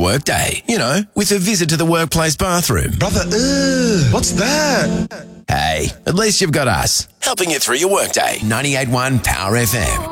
workday. You know, with a visit to the workplace bathroom. Brother, what's that? Hey, at least you've got us, helping you through your workday. 98.1 Power FM.